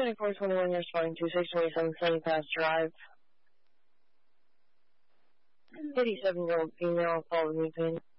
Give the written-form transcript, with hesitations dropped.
2421, you're responding to 627 Sunny Pass Drive. 87-year-old female, followed me pain.